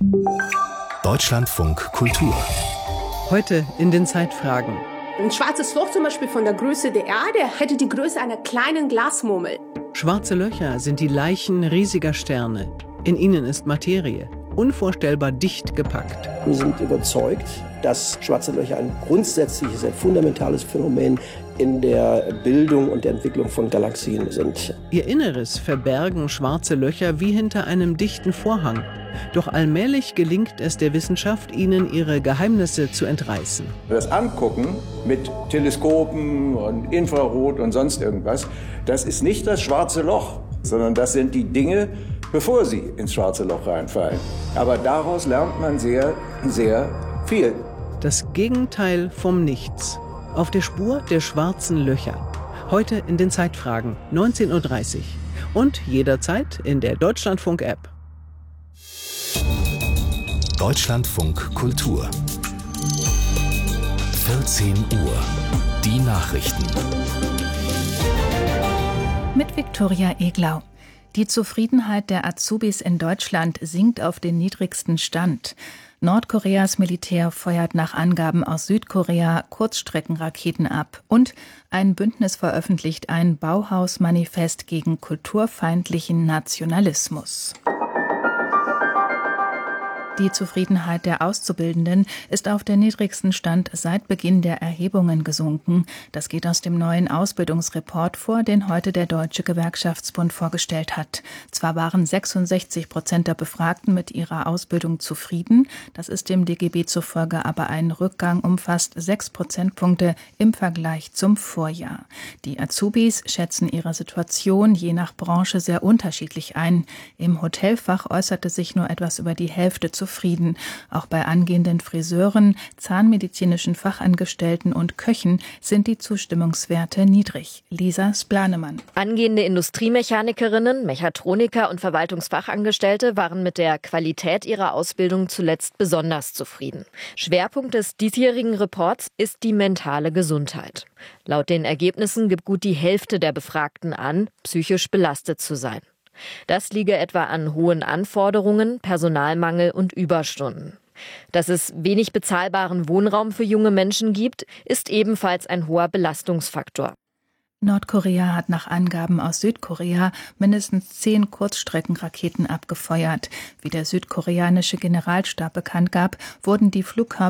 Deutschlandfunk Kultur. Heute in den Zeitfragen. Ein schwarzes Loch zum Beispiel von der Größe der Erde hätte die Größe einer kleinen Glasmurmel. Schwarze Löcher sind die Leichen riesiger Sterne. In ihnen ist Materie, unvorstellbar dicht gepackt. Wir sind überzeugt, dass schwarze Löcher ein grundsätzliches, ein fundamentales Phänomen in der Bildung und der Entwicklung von Galaxien sind. Ihr Inneres verbergen schwarze Löcher wie hinter einem dichten Vorhang. Doch allmählich gelingt es der Wissenschaft, ihnen ihre Geheimnisse zu entreißen. Das Angucken mit Teleskopen und Infrarot und sonst irgendwas, das ist nicht das schwarze Loch, sondern das sind die Dinge, bevor sie ins schwarze Loch reinfallen. Aber daraus lernt man sehr, sehr viel. Das Gegenteil vom Nichts. Auf der Spur der schwarzen Löcher. Heute in den Zeitfragen, 19:30 Uhr. Und jederzeit in der Deutschlandfunk-App. Deutschlandfunk Kultur. 14 Uhr. Die Nachrichten. Mit Viktoria Eglau. Die Zufriedenheit der Azubis in Deutschland sinkt auf den niedrigsten Stand. Nordkoreas Militär feuert nach Angaben aus Südkorea Kurzstreckenraketen ab. Und ein Bündnis veröffentlicht ein Bauhaus-Manifest gegen kulturfeindlichen Nationalismus. Die Zufriedenheit der Auszubildenden ist auf den niedrigsten Stand seit Beginn der Erhebungen gesunken. Das geht aus dem neuen Ausbildungsreport vor, den heute der Deutsche Gewerkschaftsbund vorgestellt hat. Zwar waren 66% der Befragten mit ihrer Ausbildung zufrieden, das ist dem DGB zufolge aber ein Rückgang um fast 6 Prozentpunkte im Vergleich zum Vorjahr. Die Azubis schätzen ihre Situation je nach Branche sehr unterschiedlich ein. Im Hotelfach äußerte sich nur etwas über die Hälfte zufrieden. Auch bei angehenden Friseuren, zahnmedizinischen Fachangestellten und Köchen sind die Zustimmungswerte niedrig. Lisa Splanemann. Angehende Industriemechanikerinnen, Mechatroniker und Verwaltungsfachangestellte waren mit der Qualität ihrer Ausbildung zuletzt besonders zufrieden. Schwerpunkt des diesjährigen Reports ist die mentale Gesundheit. Laut den Ergebnissen gibt gut die Hälfte der Befragten an, psychisch belastet zu sein. Das liege etwa an hohen Anforderungen, Personalmangel und Überstunden. Dass es wenig bezahlbaren Wohnraum für junge Menschen gibt, ist ebenfalls ein hoher Belastungsfaktor. Nordkorea hat nach Angaben aus Südkorea mindestens 10 Kurzstreckenraketen abgefeuert. Wie der südkoreanische Generalstab bekannt gab, wurden die Flugkörper